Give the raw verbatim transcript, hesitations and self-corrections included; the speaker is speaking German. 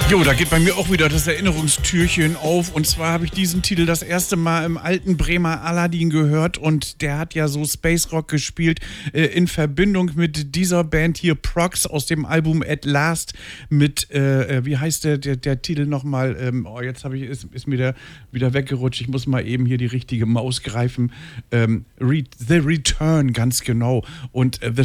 Jo, da geht bei mir auch wieder das Erinnerungstürchen auf. Und zwar habe ich diesen Titel das erste Mal im alten Bremer Aladdin gehört. Und der hat ja so Space Rock gespielt äh, in Verbindung mit dieser Band hier, Prox, aus dem Album At Last. Mit, äh, wie heißt der, der, der Titel nochmal? Ähm, oh, jetzt habe ich, ist, ist mir der wieder weggerutscht. Ich muss mal eben hier die richtige Maus greifen. Ähm, Re- The Return, ganz genau. Und äh, The